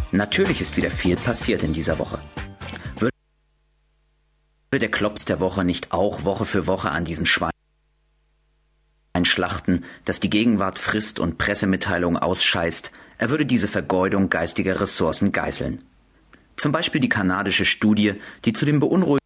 Natürlich ist wieder viel passiert in dieser Woche. Würde der Klops der Woche nicht auch Woche für Woche an diesem Schwein schlachten, das die Gegenwart frisst und Pressemitteilungen ausscheißt, er würde diese Vergeudung geistiger Ressourcen geißeln. Zum Beispiel die kanadische Studie, die zu dem beunruhigenden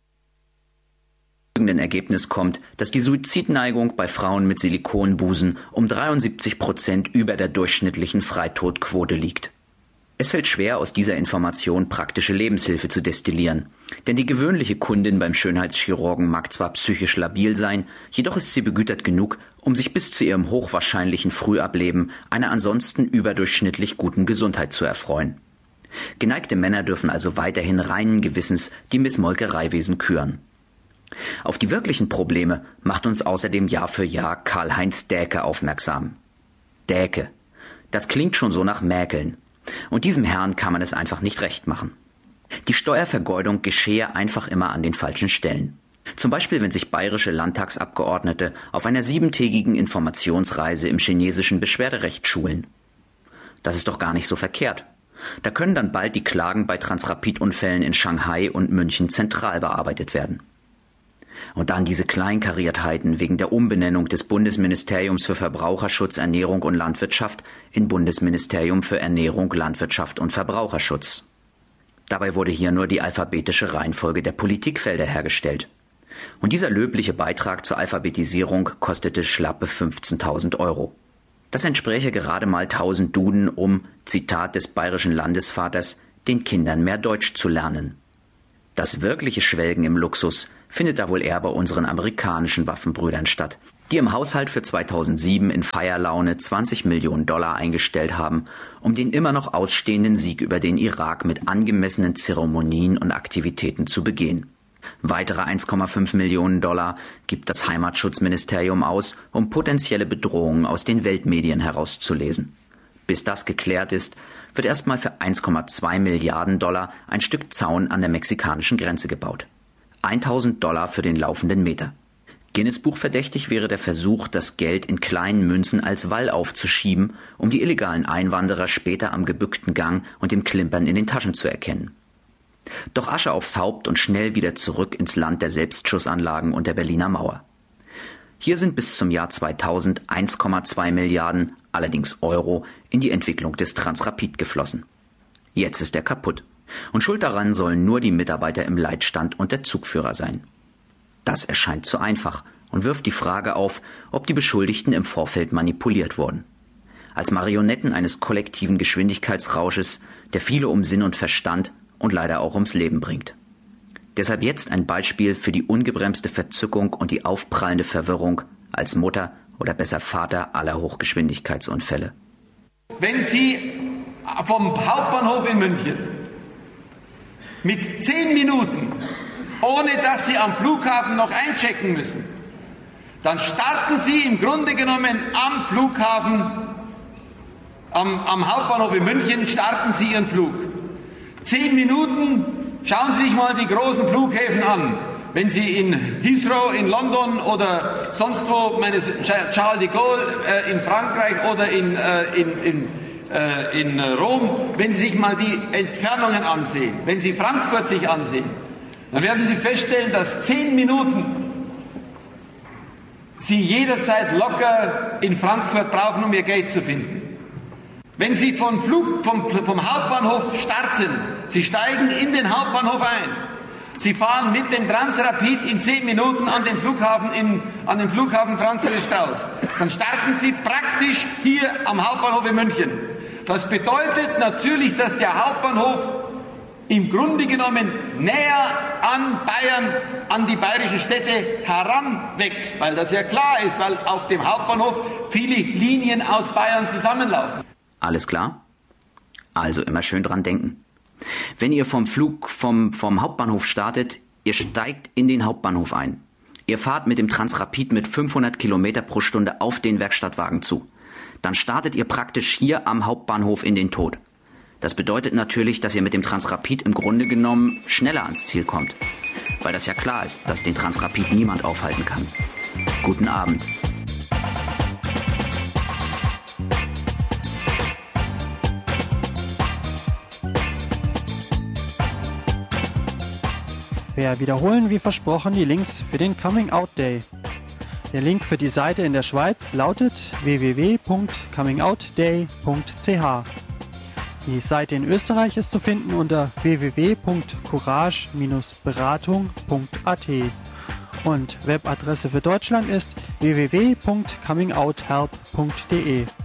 Ergebnis kommt, dass die Suizidneigung bei Frauen mit Silikonbusen um 73% über der durchschnittlichen Freitodquote liegt. Es fällt schwer, aus dieser Information praktische Lebenshilfe zu destillieren, denn die gewöhnliche Kundin beim Schönheitschirurgen mag zwar psychisch labil sein, jedoch ist sie begütert genug, um sich bis zu ihrem hochwahrscheinlichen Frühableben einer ansonsten überdurchschnittlich guten Gesundheit zu erfreuen. Geneigte Männer dürfen also weiterhin reinen Gewissens die Missmolkereiwesen küren. Auf die wirklichen Probleme macht uns außerdem Jahr für Jahr Karl-Heinz Däke aufmerksam. Däke, das klingt schon so nach Mäkeln. Und diesem Herrn kann man es einfach nicht recht machen. Die Steuervergeudung geschehe einfach immer an den falschen Stellen. Zum Beispiel, wenn sich bayerische Landtagsabgeordnete auf einer 7-tägigen Informationsreise im chinesischen Beschwerderecht schulen. Das ist doch gar nicht so verkehrt. Da können dann bald die Klagen bei Transrapid-Unfällen in Shanghai und München zentral bearbeitet werden. Und dann diese Kleinkariertheiten wegen der Umbenennung des Bundesministeriums für Verbraucherschutz, Ernährung und Landwirtschaft in Bundesministerium für Ernährung, Landwirtschaft und Verbraucherschutz. Dabei wurde hier nur die alphabetische Reihenfolge der Politikfelder hergestellt. Und dieser löbliche Beitrag zur Alphabetisierung kostete schlappe 15.000 Euro. Das entspräche gerade mal 1000 Duden, um, Zitat des bayerischen Landesvaters, den Kindern mehr Deutsch zu lernen. Das wirkliche Schwelgen im Luxus findet da wohl eher bei unseren amerikanischen Waffenbrüdern statt, die im Haushalt für 2007 in Feierlaune $20 Millionen eingestellt haben, um den immer noch ausstehenden Sieg über den Irak mit angemessenen Zeremonien und Aktivitäten zu begehen. Weitere $1,5 Millionen gibt das Heimatschutzministerium aus, um potenzielle Bedrohungen aus den Weltmedien herauszulesen. Bis das geklärt ist, wird erstmal für $1,2 Milliarden ein Stück Zaun an der mexikanischen Grenze gebaut. $1.000 für den laufenden Meter. Guinness-Buch verdächtig wäre der Versuch, das Geld in kleinen Münzen als Wall aufzuschieben, um die illegalen Einwanderer später am gebückten Gang und dem Klimpern in den Taschen zu erkennen. Doch Asche aufs Haupt und schnell wieder zurück ins Land der Selbstschussanlagen und der Berliner Mauer. Hier sind bis zum Jahr 2000 1,2 Milliarden, allerdings Euro, in die Entwicklung des Transrapid geflossen. Jetzt ist er kaputt. Und schuld daran sollen nur die Mitarbeiter im Leitstand und der Zugführer sein. Das erscheint zu einfach und wirft die Frage auf, ob die Beschuldigten im Vorfeld manipuliert wurden. Als Marionetten eines kollektiven Geschwindigkeitsrausches, der viele um Sinn und Verstand und leider auch ums Leben bringt. Deshalb jetzt ein Beispiel für die ungebremste Verzückung und die aufprallende Verwirrung als Mutter oder besser Vater aller Hochgeschwindigkeitsunfälle. Wenn Sie vom Hauptbahnhof in München mit 10 Minuten, ohne dass Sie am Flughafen noch einchecken müssen, dann starten Sie im Grunde genommen am Flughafen, am Hauptbahnhof in München, starten Sie Ihren Flug. 10 Minuten, schauen Sie sich mal die großen Flughäfen an. Wenn Sie in Heathrow in London oder sonst wo, Charles de Gaulle in Frankreich oder in Rom, wenn Sie sich mal die Entfernungen ansehen, wenn Sie Frankfurt sich ansehen, dann werden Sie feststellen, dass 10 Minuten Sie jederzeit locker in Frankfurt brauchen, um Ihr Gate zu finden. Wenn Sie vom Hauptbahnhof starten, Sie steigen in den Hauptbahnhof ein, Sie fahren mit dem Transrapid in 10 Minuten an den Flughafen Franz Josef Strauß, dann starten Sie praktisch hier am Hauptbahnhof in München. Das bedeutet natürlich, dass der Hauptbahnhof im Grunde genommen näher an Bayern, an die bayerischen Städte heranwächst, weil das ja klar ist, weil auf dem Hauptbahnhof viele Linien aus Bayern zusammenlaufen. Alles klar? Also immer schön dran denken. Wenn ihr vom Hauptbahnhof startet, ihr steigt in den Hauptbahnhof ein. Ihr fahrt mit dem Transrapid mit 500 Kilometer pro Stunde auf den Werkstattwagen zu. Dann startet ihr praktisch hier am Hauptbahnhof in den Tod. Das bedeutet natürlich, dass ihr mit dem Transrapid im Grunde genommen schneller ans Ziel kommt. Weil das ja klar ist, dass den Transrapid niemand aufhalten kann. Guten Abend. Wir wiederholen wie versprochen die Links für den Coming Out Day. Der Link für die Seite in der Schweiz lautet www.comingoutday.ch. Die Seite in Österreich ist zu finden unter www.courage-beratung.at und Webadresse für Deutschland ist www.comingouthelp.de.